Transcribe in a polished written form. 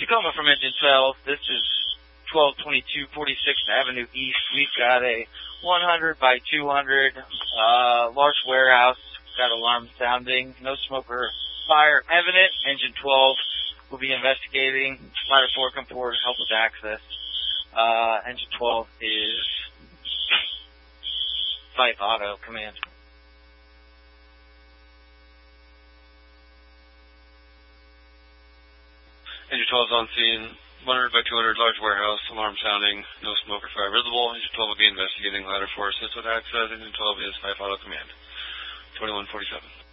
Tacoma from Engine 12. This is 1222 46th Avenue East. We've got a 100 by 200 large warehouse. Got alarm sounding. No smoke or fire evident. Engine 12 will be investigating. Ladder 4 come forward, help with access. Engine 12 is Fight Auto Command. Engine 12 is on scene. 100 by 200 large warehouse. Alarm sounding. No smoke or fire visible. Engine 12 will be investigating. Ladder 4 assist with access. Engine 12 is Fight Auto Command. 2147.